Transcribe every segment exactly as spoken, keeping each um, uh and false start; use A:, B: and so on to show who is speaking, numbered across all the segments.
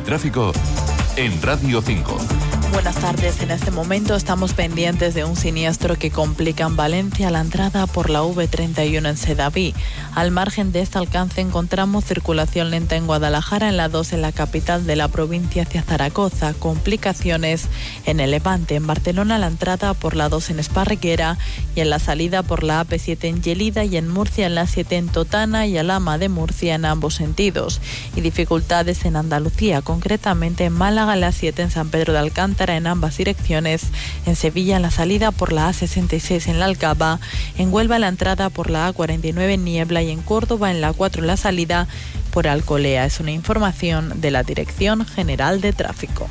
A: tráfico en Radio cinco.
B: Buenas tardes. En este momento estamos pendientes de un siniestro que complica en Valencia la entrada por la uve treinta y uno en Sedaví. Al margen de este alcance encontramos circulación lenta en Guadalajara, en la dos en la capital de la provincia hacia Zaragoza. Complicaciones en el Levante. En Barcelona la entrada por la dos en Esparreguera y en la salida por la A P siete en Lleida, y en Murcia en la siete en Totana y Alhama de Murcia en ambos sentidos. Y dificultades en Andalucía, concretamente en Málaga en la siete en San Pedro de Alcántara en ambas direcciones, en Sevilla en la salida por la A sesenta y seis en la Alcaba, en Huelva en la entrada por la A cuarenta y nueve en Niebla y en Córdoba en la cuatro en la salida por Alcolea. Es una información de la Dirección General de Tráfico.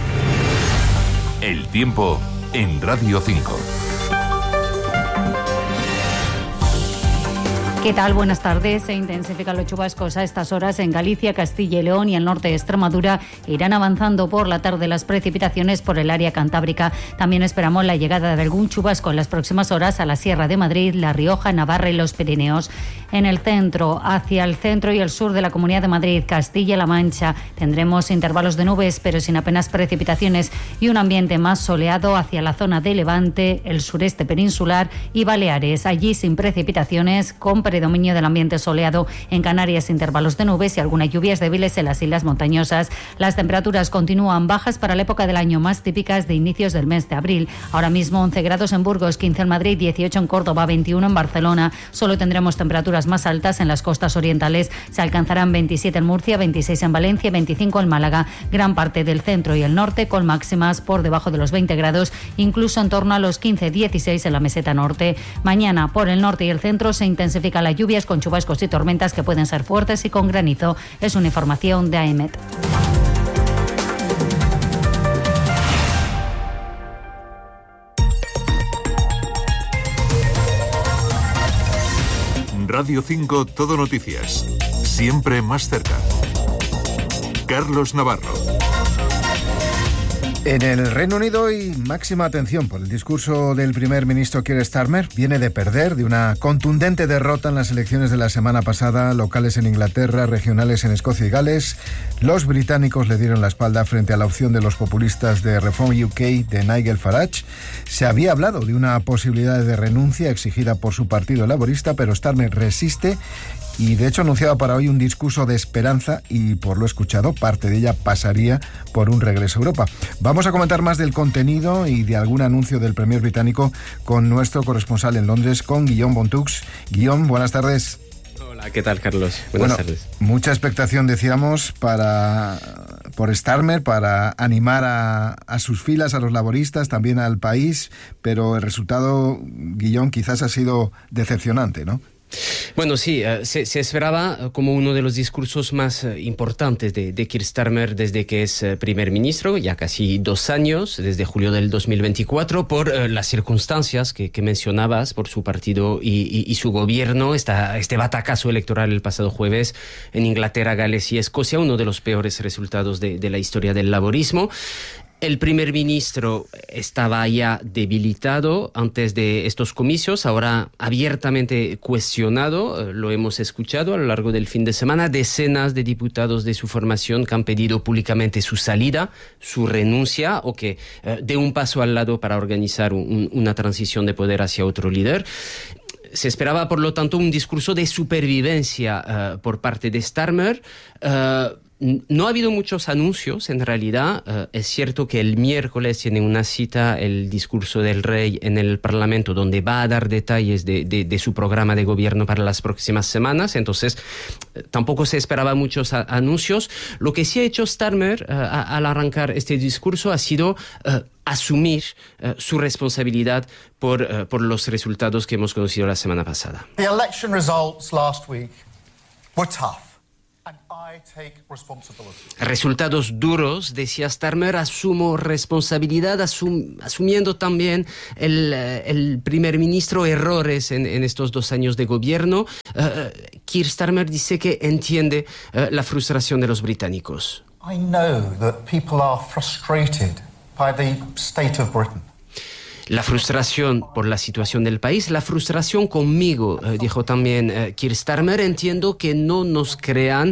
A: El tiempo en Radio cinco.
C: ¿Qué tal? Buenas tardes. Se intensifican los chubascos a estas horas en Galicia, Castilla y León y el norte de Extremadura. Irán avanzando por la tarde las precipitaciones por el área cantábrica. También esperamos la llegada de algún chubasco en las próximas horas a la Sierra de Madrid, La Rioja, Navarra y los Pirineos. En el centro, hacia el centro y el sur de la Comunidad de Madrid, Castilla-La Mancha, tendremos intervalos de nubes, pero sin apenas precipitaciones, y un ambiente más soleado hacia la zona de Levante, el sureste peninsular y Baleares. Allí sin precipitaciones, con predominio del ambiente soleado. En Canarias, intervalos de nubes y algunas lluvias débiles en las islas montañosas. Las temperaturas continúan bajas para la época del año, más típicas de inicios del mes de abril. Ahora mismo once grados en Burgos, quince en Madrid, dieciocho en Córdoba, veintiuno en Barcelona. Solo tendremos temperaturas más altas en las costas orientales. Se alcanzarán veintisiete en Murcia, veintiséis en Valencia, veinticinco en Málaga. Gran parte del centro y el norte con máximas por debajo de los veinte grados, incluso en torno a los quince dieciséis en la meseta norte. Mañana por el norte y el centro se intensifica las lluvias con chubascos y tormentas que pueden ser fuertes y con granizo. Es una información de A E M E T.
A: Radio cinco Todo Noticias. Siempre más cerca. Carlos Navarro.
D: En el Reino Unido hay máxima atención por el discurso del primer ministro Keir Starmer. Viene de perder, de una contundente derrota en las elecciones de la semana pasada, locales en Inglaterra, regionales en Escocia y Gales. Los británicos le dieron la espalda frente a la opción de los populistas de Reform U K de Nigel Farage. Se había hablado de una posibilidad de renuncia exigida por su partido laborista, pero Starmer resiste y de hecho anunciaba para hoy un discurso de esperanza y, por lo escuchado, parte de ella pasaría por un regreso a Europa. Vamos a comentar más del contenido y de algún anuncio del premier británico con nuestro corresponsal en Londres, con Guillaume Bontux. Guillaume, buenas tardes.
E: Hola, ¿qué tal, Carlos? Buenas
D: bueno,
E: tardes.
D: Mucha expectación, decíamos, para por Starmer, para animar a, a sus filas, a los laboristas, también al país, pero el resultado, Guillaume, quizás ha sido decepcionante, ¿no?
E: Bueno, sí, uh, se, se esperaba como uno de los discursos más uh, importantes de, de Keir Starmer desde que es uh, primer ministro, ya casi dos años, desde julio del dos mil veinticuatro, por uh, las circunstancias que, que mencionabas, por su partido y, y, y su gobierno, esta, este batacazo electoral el pasado jueves en Inglaterra, Gales y Escocia, uno de los peores resultados de, de la historia del laborismo. El primer ministro estaba ya debilitado antes de estos comicios, ahora abiertamente cuestionado, lo hemos escuchado a lo largo del fin de semana, decenas de diputados de su formación que han pedido públicamente su salida, su renuncia o que eh, dé un paso al lado para organizar un, una transición de poder hacia otro líder. Se esperaba, por lo tanto, un discurso de supervivencia uh, por parte de Starmer. Uh, No ha habido muchos anuncios, en realidad. Uh, es cierto que el miércoles tiene una cita el discurso del rey en el Parlamento, donde va a dar detalles de, de, de su programa de gobierno para las próximas semanas. Entonces, uh, tampoco se esperaba muchos a, anuncios. Lo que sí ha hecho Starmer uh, a, al arrancar este discurso ha sido Uh, asumir uh, su responsabilidad por, uh, por los resultados que hemos conocido la semana pasada.
F: The election results last week were tough. And I take responsibility.
E: Resultados duros, decía Starmer, asumo responsabilidad, asum, asumiendo también el, el primer ministro errores en, en estos dos años de gobierno. Uh, Keir Starmer dice que entiende uh, la frustración de los británicos.
F: I know that people are frustrated by the state of Britain.
E: La frustración por la situación del país, la frustración conmigo, eh, dijo también eh, Keir Starmer. Entiendo que no nos crean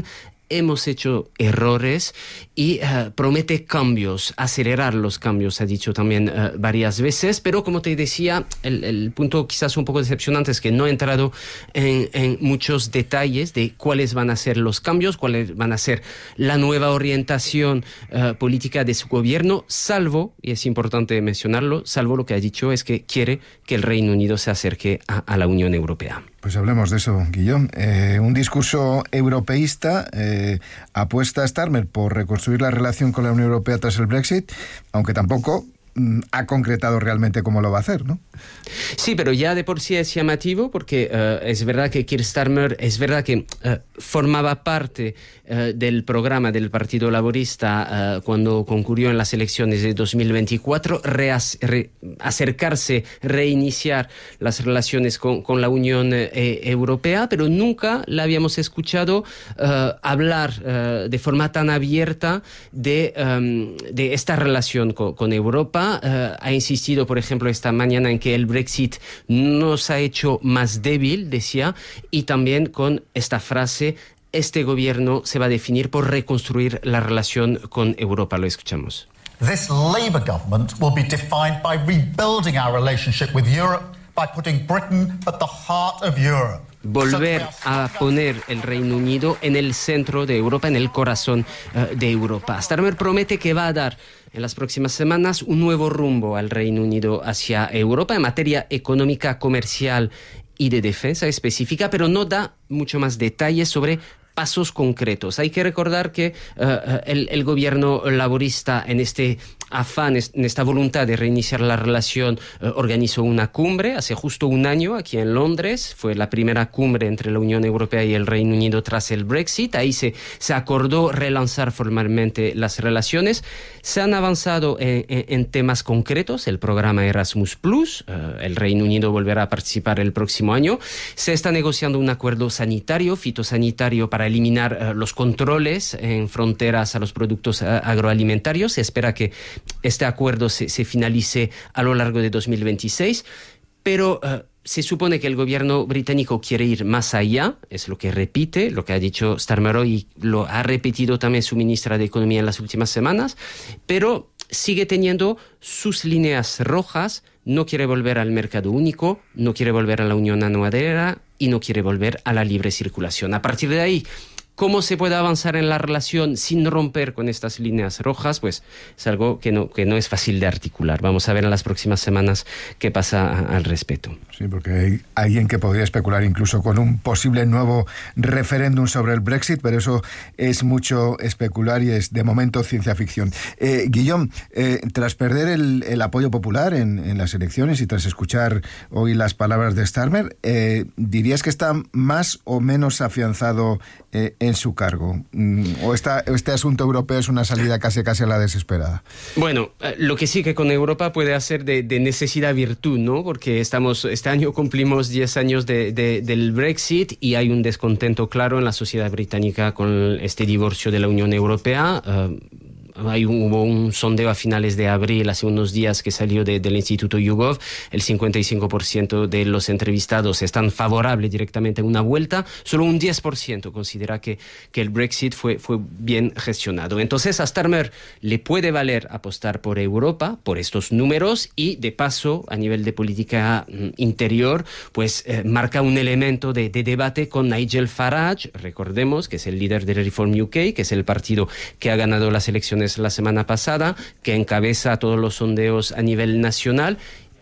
E: hemos hecho errores y uh, promete cambios, acelerar los cambios, ha dicho también uh, varias veces, pero como te decía, el, el punto quizás un poco decepcionante es que no ha entrado en, en muchos detalles de cuáles van a ser los cambios, cuáles van a ser la nueva orientación uh, política de su gobierno, salvo, y es importante mencionarlo, salvo lo que ha dicho es que quiere que el Reino Unido se acerque a, a la Unión Europea.
D: Pues hablemos de eso, Guillaume. Eh, un discurso europeísta, eh, apuesta Starmer por reconstruir la relación con la Unión Europea tras el Brexit, aunque tampoco mm, ha concretado realmente cómo lo va a hacer, ¿no?
E: Sí, pero ya de por sí es llamativo porque uh, es verdad que Keir Starmer, es verdad que uh, formaba parte uh, del programa del Partido Laborista uh, cuando concurrió en las elecciones de dos mil veinticuatro, reas, re, acercarse, reiniciar las relaciones con, con la Unión eh, Europea, pero nunca la habíamos escuchado uh, hablar uh, de forma tan abierta de, um, de esta relación con, con Europa. Uh, ha insistido, por ejemplo, esta mañana en que el Brexit nos ha hecho más débil, decía, y también con esta frase: este gobierno se va a definir por reconstruir la relación con Europa. Lo escuchamos.
F: This Labour government will be defined by rebuilding our relationship with Europe by putting Britain at the heart of Europe.
E: Volver a poner el Reino Unido en el centro de Europa, en el corazón uh, de Europa. Starmer promete que va a dar en las próximas semanas un nuevo rumbo al Reino Unido hacia Europa en materia económica, comercial y de defensa específica, pero no da mucho más detalles sobre pasos concretos. Hay que recordar que uh, el, el gobierno laborista, en este afán, en esta voluntad de reiniciar la relación, uh, organizó una cumbre hace justo un año aquí en Londres. Fue la primera cumbre entre la Unión Europea y el Reino Unido tras el Brexit. Ahí se, se acordó relanzar formalmente las relaciones. Se han avanzado en, en, en temas concretos. El programa Erasmus plus, uh, el Reino Unido volverá a participar el próximo año. Se está negociando un acuerdo sanitario, fitosanitario, para eliminar uh, los controles en fronteras a los productos uh, agroalimentarios. Se espera que este acuerdo se, se finalice a lo largo de dos mil veintiséis, pero uh, se supone que el gobierno británico quiere ir más allá, es lo que repite, lo que ha dicho Starmer hoy, y lo ha repetido también su ministra de Economía en las últimas semanas, pero sigue teniendo sus líneas rojas. No quiere volver al mercado único, no quiere volver a la unión aduanera y no quiere volver a la libre circulación. A partir de ahí, ¿cómo se puede avanzar en la relación sin romper con estas líneas rojas? Pues es algo que no, que no es fácil de articular. Vamos a ver en las próximas semanas qué pasa al respecto.
D: Sí, porque hay alguien que podría especular incluso con un posible nuevo referéndum sobre el Brexit, pero eso es mucho especular y es de momento ciencia ficción. Eh, Guillaume, eh, tras perder el, el apoyo popular en, en las elecciones y tras escuchar hoy las palabras de Starmer, eh, ¿dirías que está más o menos afianzado eh, en su cargo? ¿O esta, este asunto europeo es una salida casi casi a la desesperada?
E: Bueno, lo que sí que con Europa puede hacer de, de necesidad virtud, ¿no? Porque estamos, este año cumplimos diez años de, de, del Brexit y hay un descontento claro en la sociedad británica con este divorcio de la Unión Europea. Uh, Hay un, hubo un sondeo a finales de abril, hace unos días, que salió de, del Instituto YouGov. El cincuenta y cinco por ciento de los entrevistados están favorables directamente a una vuelta. Solo un diez por ciento considera que, que el Brexit fue, fue bien gestionado. Entonces a Starmer le puede valer apostar por Europa, por estos números, y de paso, a nivel de política mm, interior, pues eh, marca un elemento de, de debate con Nigel Farage. Recordemos que es el líder de Reform U K, que es el partido que ha ganado las elecciones la semana pasada, que encabeza todos los sondeos a nivel nacional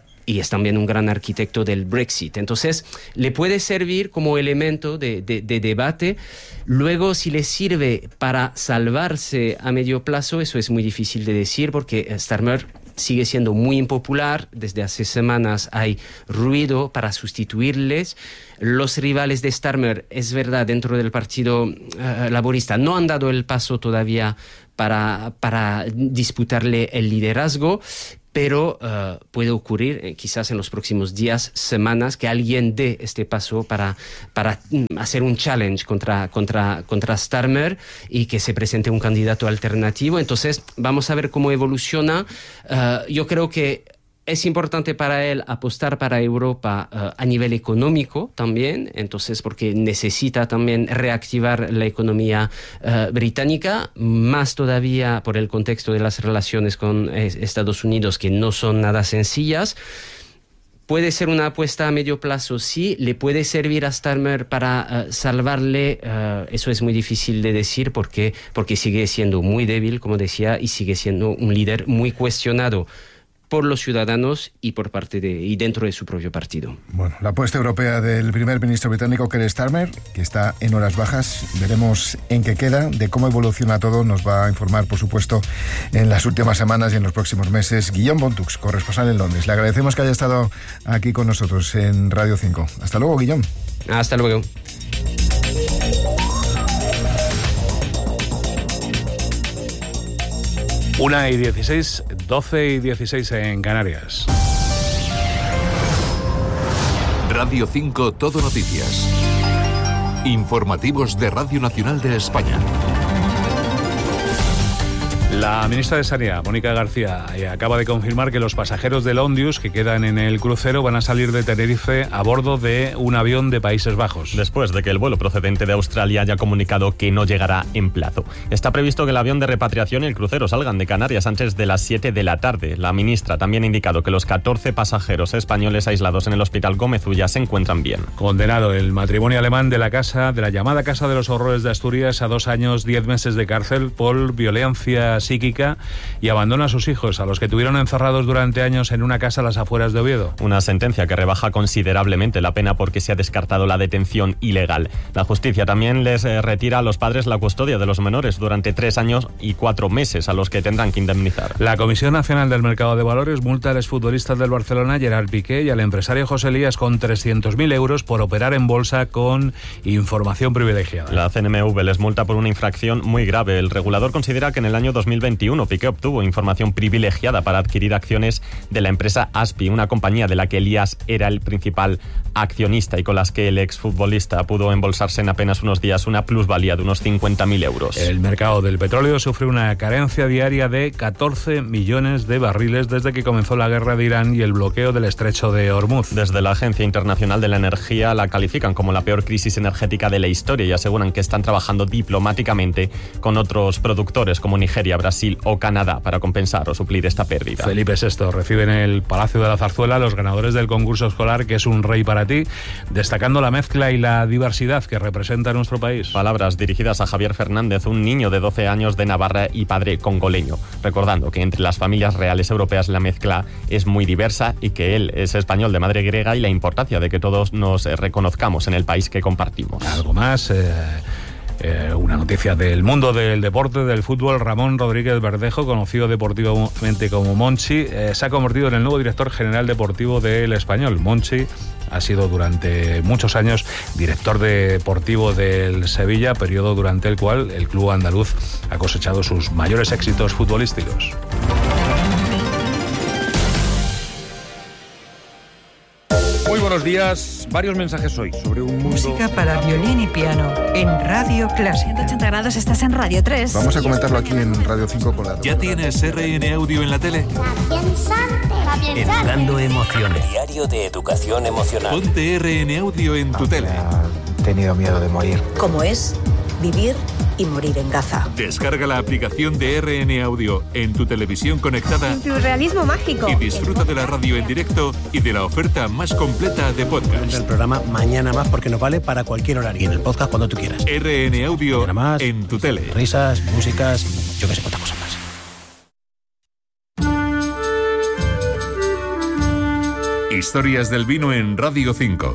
E: y es también un gran arquitecto del Brexit. Entonces, le puede servir como elemento de, de, de debate. Luego, si le sirve para salvarse a medio plazo, eso es muy difícil de decir, porque Starmer sigue siendo muy impopular. Desde hace semanas hay ruido para sustituirles. Los rivales de Starmer, es verdad, dentro del Partido uh, Laborista, no han dado el paso todavía para, para disputarle el liderazgo, pero uh, puede ocurrir eh, quizás en los próximos días, semanas, que alguien dé este paso para, para hacer un challenge contra, contra, contra Starmer y que se presente un candidato alternativo. Entonces, vamos a ver cómo evoluciona. Uh, yo creo que es importante para él apostar para Europa uh, a nivel económico también, entonces porque necesita también reactivar la economía uh, británica, más todavía por el contexto de las relaciones con eh, Estados Unidos, que no son nada sencillas. Puede ser una apuesta a medio plazo, sí. ¿Le puede servir a Starmer para uh, salvarle? Uh, eso es muy difícil de decir porque, porque sigue siendo muy débil, como decía, y sigue siendo un líder muy cuestionado por los ciudadanos y por parte de y dentro de su propio partido.
D: Bueno, la apuesta europea del primer ministro británico Keir Starmer, que está en horas bajas, veremos en qué queda, de cómo evoluciona todo, nos va a informar, por supuesto, en las últimas semanas y en los próximos meses, Guillaume Bontux, corresponsal en Londres. Le agradecemos que haya estado aquí con nosotros en Radio cinco. Hasta luego, Guillaume.
E: Hasta luego.
G: Una y dieciséis, doce y dieciséis en Canarias.
A: Radio cinco Todo Noticias. Informativos de Radio Nacional de España.
G: La ministra de Sanidad, Mónica García, acaba de confirmar que los pasajeros del Ondius que quedan en el crucero van a salir de Tenerife a bordo de un avión de Países Bajos.
H: Después de que el vuelo procedente de Australia haya comunicado que no llegará en plazo. Está previsto que el avión de repatriación y el crucero salgan de Canarias antes de las siete de la tarde. La ministra también ha indicado que los catorce pasajeros españoles aislados en el Hospital Gómez Ulla se encuentran bien.
G: Condenado el matrimonio alemán de la casa, de la llamada Casa de los Horrores de Asturias, a dos años, diez meses de cárcel por violencia psíquica y abandona a sus hijos, a los que tuvieron encerrados durante años en una casa a las afueras de Oviedo.
H: Una sentencia que rebaja considerablemente la pena porque se ha descartado la detención ilegal. La justicia también les eh, retira a los padres la custodia de los menores durante tres años y cuatro meses a los que tendrán que indemnizar.
G: La Comisión Nacional del Mercado de Valores multa al exfutbolista del Barcelona, Gerard Piqué, y al empresario José Elías con trescientos mil euros por operar en bolsa con información privilegiada.
H: La C N M V les multa por una infracción muy grave. El regulador considera que en el año dos mil veintiuno Piqué obtuvo información privilegiada para adquirir acciones de la empresa Aspi, una compañía de la que Elías era el principal accionista y con las que el exfutbolista pudo embolsarse en apenas unos días una plusvalía de unos cincuenta mil euros.
G: El mercado del petróleo sufre una carencia diaria de catorce millones de barriles desde que comenzó la guerra de Irán y el bloqueo del estrecho de Hormuz.
H: Desde la Agencia Internacional de la Energía la califican como la peor crisis energética de la historia y aseguran que están trabajando diplomáticamente con otros productores como Nigeria, Brasil o Canadá para compensar o suplir esta pérdida.
G: Felipe sexto recibe en el Palacio de la Zarzuela a los ganadores del concurso escolar Que es un rey para ti, destacando la mezcla y la diversidad que representa nuestro país.
H: Palabras dirigidas a Javier Fernández, un niño de doce años de Navarra y padre congoleño, recordando que entre las familias reales europeas la mezcla es muy diversa y que él es español de madre griega y la importancia de que todos nos reconozcamos en el país que compartimos.
G: Algo más... Eh... Eh, una noticia del mundo del deporte, del fútbol. Ramón Rodríguez Verdejo, conocido deportivamente como Monchi, eh, se ha convertido en el nuevo director general deportivo del Español. Monchi ha sido durante muchos años director deportivo del Sevilla, periodo durante el cual el club andaluz ha cosechado sus mayores éxitos futbolísticos.
I: Muy buenos días. Varios mensajes hoy sobre un mundo...
J: Música para violín y piano en Radio Clásica.
K: ciento ochenta grados, estás en Radio tres.
D: Vamos a comentarlo aquí en Radio cinco con la...
A: ¿Ya tienes R N Audio en la tele?
L: Educando emociones. Diario de educación emocional.
A: Ponte R N Audio en tu tele.
M: He tenido miedo de morir.
N: ¿Cómo es vivir y morir en Gaza?
A: Descarga la aplicación de R N Audio en tu televisión conectada.
O: En tu realismo mágico.
A: Y disfruta de la radio en directo y de la oferta más completa de podcast.
P: El programa Mañana Más porque nos vale para cualquier horario. Y en el podcast cuando tú quieras.
A: R N Audio
P: más,
A: en tu tele.
P: Risas, músicas y yo que sé cuántas cosas más.
A: Historias del vino en Radio cinco.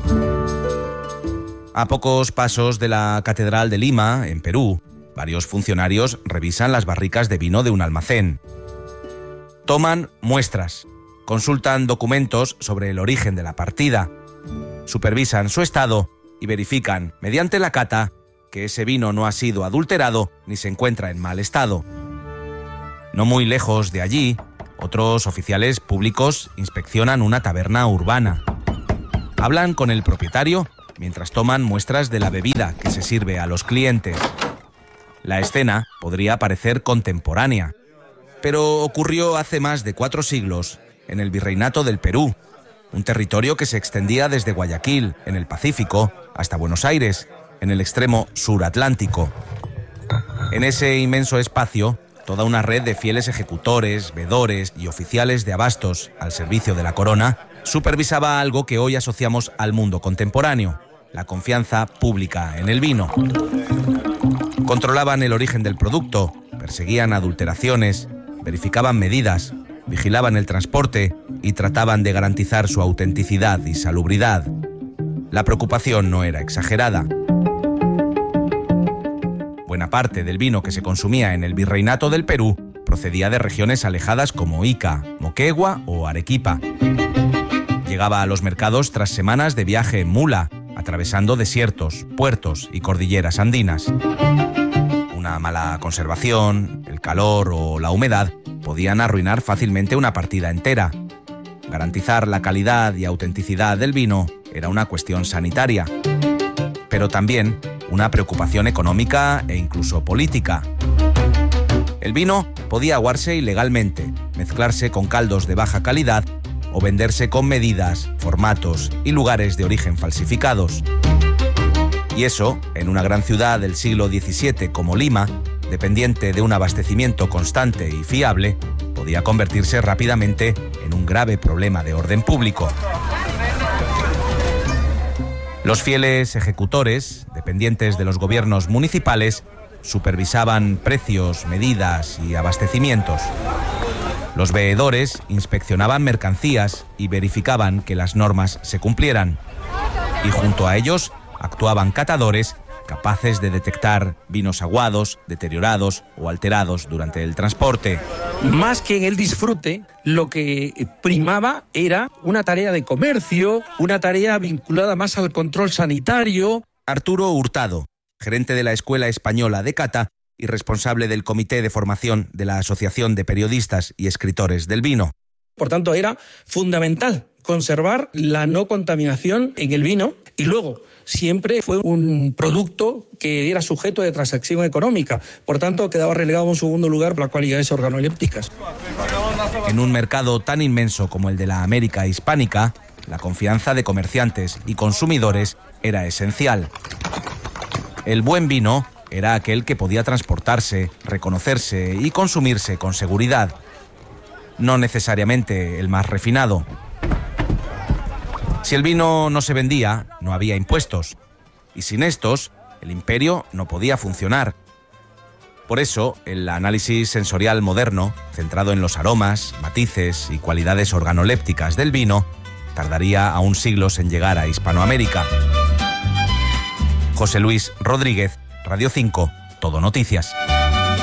Q: A pocos pasos de la Catedral de Lima, en Perú, varios funcionarios revisan las barricas de vino de un almacén. Toman muestras, consultan documentos sobre el origen de la partida, supervisan su estado y verifican, mediante la cata, que ese vino no ha sido adulterado ni se encuentra en mal estado. No muy lejos de allí, otros oficiales públicos inspeccionan una taberna urbana. Hablan con el propietario mientras toman muestras de la bebida que se sirve a los clientes. La escena podría parecer contemporánea, pero ocurrió hace más de cuatro siglos en el Virreinato del Perú, un territorio que se extendía desde Guayaquil, en el Pacífico, hasta Buenos Aires, en el extremo suratlántico. En ese inmenso espacio, toda una red de fieles ejecutores, veedores y oficiales de abastos al servicio de la corona supervisaba algo que hoy asociamos al mundo contemporáneo: la confianza pública en el vino. Controlaban el origen del producto, perseguían adulteraciones, verificaban medidas, vigilaban el transporte y trataban de garantizar su autenticidad y salubridad. La preocupación no era exagerada. Buena parte del vino que se consumía en el Virreinato del Perú procedía de regiones alejadas como Ica, Moquegua o Arequipa. Llegaba a los mercados tras semanas de viaje en mula, atravesando desiertos, puertos y cordilleras andinas. Una mala conservación, el calor o la humedad podían arruinar fácilmente una partida entera. Garantizar la calidad y autenticidad del vino era una cuestión sanitaria, pero también una preocupación económica e incluso política. El vino podía aguarse ilegalmente, mezclarse con caldos de baja calidad o venderse con medidas, formatos y lugares de origen falsificados. Y eso, en una gran ciudad del siglo diecisiete como Lima, dependiente de un abastecimiento constante y fiable, podía convertirse rápidamente en un grave problema de orden público. Los fieles ejecutores, dependientes de los gobiernos municipales, supervisaban precios, medidas y abastecimientos. Los veedores inspeccionaban mercancías y verificaban que las normas se cumplieran. Y junto a ellos actuaban catadores capaces de detectar vinos aguados, deteriorados o alterados durante el transporte.
O: Más que en el disfrute, lo que primaba era una tarea de comercio, una tarea vinculada más al control sanitario.
Q: Arturo Hurtado, gerente de la Escuela Española de Cata y responsable del Comité de Formación de la Asociación de Periodistas y Escritores del Vino.
O: Por tanto, era fundamental conservar la no contaminación en el vino y luego siempre fue un producto que era sujeto de transacción económica. Por tanto, quedaba relegado a un segundo lugar por las cualidades organolépticas.
Q: En un mercado tan inmenso como el de la América hispánica, la confianza de comerciantes y consumidores era esencial. El buen vino era aquel que podía transportarse, reconocerse y consumirse con seguridad. No necesariamente el más refinado. Si el vino no se vendía, no había impuestos. Y sin estos, el imperio no podía funcionar. Por eso, el análisis sensorial moderno, centrado en los aromas, matices y cualidades organolépticas del vino, tardaría aún siglos en llegar a Hispanoamérica. José Luis Rodríguez, Radio cinco, Todo Noticias.